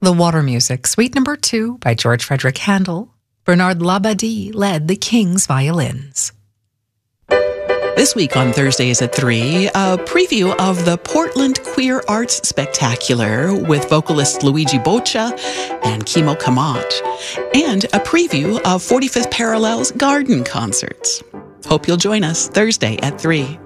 The Water Music, Suite Number 2 by George Frederick Handel. Bernard Labadie led the King's violins. This week on Thursdays at 3, a preview of the Portland Queer Arts Spectacular with vocalist Luigi Boccia and Kimo Kamat, and a preview of 45th Parallel's garden concerts. Hope you'll join us Thursday at 3.